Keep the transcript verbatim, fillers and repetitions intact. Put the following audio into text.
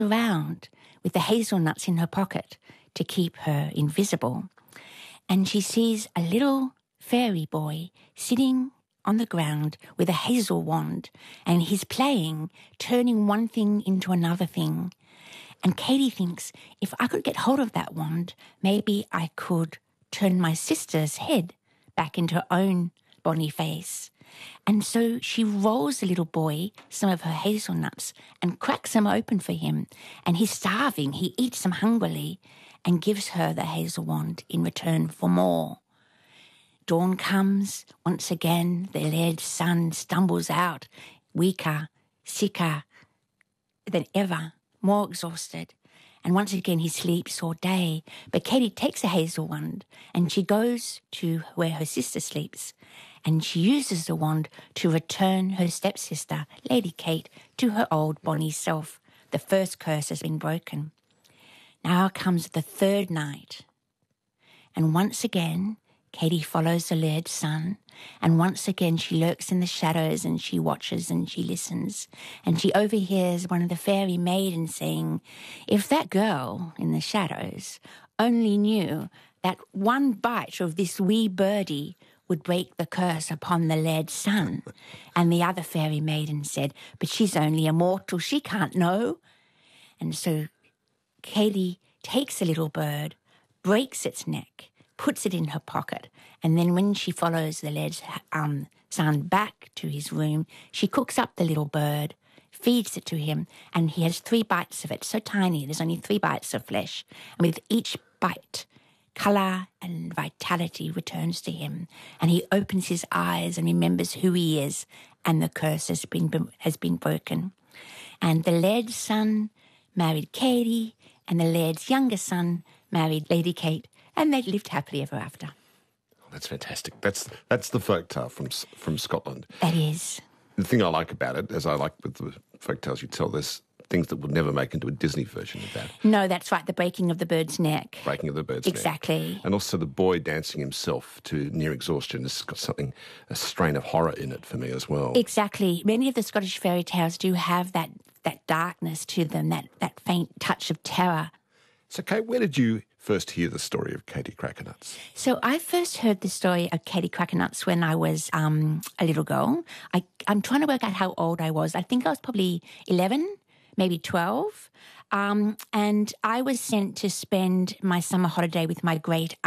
around with the hazelnuts in her pocket to keep her invisible. And she sees a little fairy boy sitting on the ground with a hazel wand, and he's playing, turning one thing into another thing. And Katie thinks, if I could get hold of that wand, maybe I could turn my sister's head back into her own bonny face. And so she rolls the little boy some of her hazelnuts and cracks them open for him. And he's starving. He eats them hungrily and gives her the hazel wand in return for more. Dawn comes. Once again, the laird's son stumbles out, weaker, sicker than ever, more exhausted. And once again he sleeps all day. But Katie takes a hazel wand and she goes to where her sister sleeps, and she uses the wand to return her stepsister, Lady Kate, to her old bonny self. The first curse has been broken. Now comes the third night. And once again, Katie follows the laird's son, and once again she lurks in the shadows and she watches and she listens, and she overhears one of the fairy maidens saying, if that girl in the shadows only knew that one bite of this wee birdie would break the curse upon the laird's son. And the other fairy maiden said, but she's only a mortal, she can't know. And so Katie takes the little bird, breaks its neck, puts it in her pocket, and then when she follows the laird's um, son back to his room, she cooks up the little bird, feeds it to him, and he has three bites of it, so tiny, there's only three bites of flesh. And with each bite, colour and vitality returns to him, and he opens his eyes and remembers who he is, and the curse has been has been broken. And the laird's son married Katie, and the laird's younger son married Lady Kate, and they lived happily ever after. Oh, that's fantastic. That's that's the folktale from from Scotland. That is. The thing I like about it, as I like with the folktales you tell, there's things that would never make into a Disney version of that. No, that's right, the breaking of the bird's neck. Breaking of the bird's exactly. neck. Exactly. And also the boy dancing himself to near exhaustion has got something, a strain of horror in it for me as well. Exactly. Many of the Scottish fairy tales do have that, that darkness to them, that, that faint touch of terror. So, Kate, where did you first hear the story of Katie Crackernuts? So I first heard the story of Katie Crackernuts when I was um, a little girl. I, I'm trying to work out how old I was. I think I was probably eleven, maybe twelve. Um, and I was sent to spend my summer holiday with my great